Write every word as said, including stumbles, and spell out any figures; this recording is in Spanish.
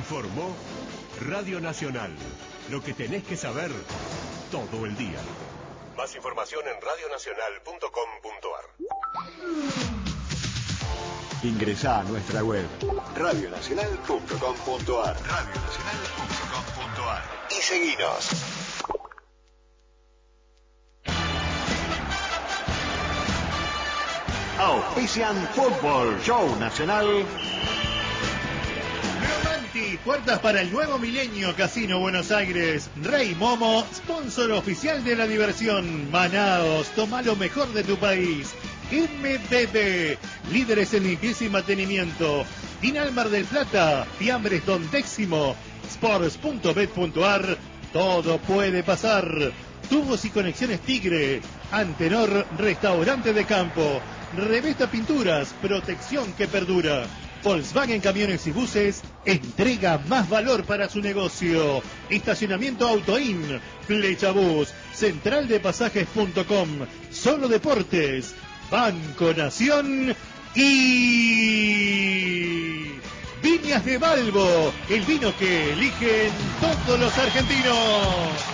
Informó Radio Nacional. Lo que tenés que saber todo el día. Más información en radio nacional punto com punto a r. Ingresá a nuestra web radio nacional punto com punto a r radio nacional punto com punto a r y seguinos. Auspician Fútbol Show Nacional. Puertas para el nuevo milenio, Casino Buenos Aires. Rey Momo, sponsor oficial de la diversión. Manaos, toma lo mejor de tu país. M B B, líderes en limpieza y mantenimiento. Dinal Mar del Plata, Fiambres Don Décimo. Sports punto bet punto a r, todo puede pasar. Tubos y conexiones Tigre. Antenor, restaurante de campo. Revesta Pinturas, protección que perdura. Volkswagen Camiones y Buses entrega más valor para su negocio. Estacionamiento Autoin, Flecha Bus, central de pasajes punto com, Solo Deportes, Banco Nación y Viñas de Balbo, el vino que eligen todos los argentinos.